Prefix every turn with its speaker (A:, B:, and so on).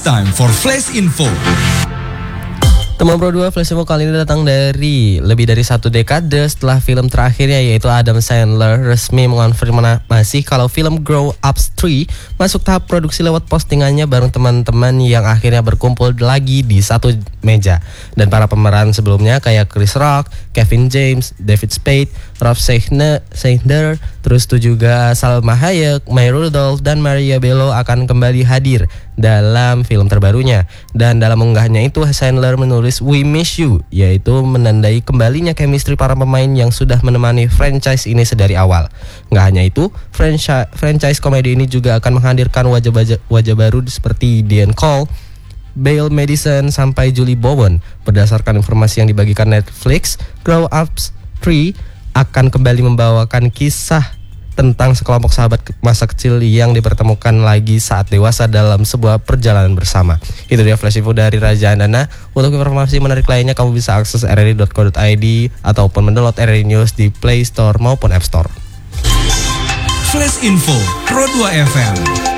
A: time for Flash Info.
B: Teman Pro 2 Flash Info kali ini datang dari lebih dari 1 dekade setelah film terakhirnya, yaitu Adam Sandler resmi mengonfirmasi kalau film Grow Ups 3 masuk tahap produksi lewat postingannya bareng teman-teman yang akhirnya berkumpul lagi di satu meja. Dan para pemeran sebelumnya kayak Chris Rock, Kevin James, David Spade, Rob Schneider, terus tuh juga Salma Hayek, Maya Rudolph, dan Maria Bello akan kembali hadir dalam film terbarunya. Dan dalam unggahnya itu Sandler menulis "We miss you", yaitu menandai kembalinya chemistry para pemain yang sudah menemani franchise ini sedari awal. Nggak hanya itu, franchise komedi ini juga akan menghadirkan wajah baru seperti Dean Cole, Bale Madison, sampai Julie Bowen. Berdasarkan informasi yang dibagikan Netflix, Grow Ups 3 akan kembali membawakan kisah tentang sekelompok sahabat masa kecil yang dipertemukan lagi saat dewasa dalam sebuah perjalanan bersama. Itu dia Flash Info dari Raja Andana. Untuk informasi menarik lainnya kamu bisa akses rri.co.id ataupun mendownload RRI News di Play Store maupun App Store.
A: Flash Info Pro 2 FM.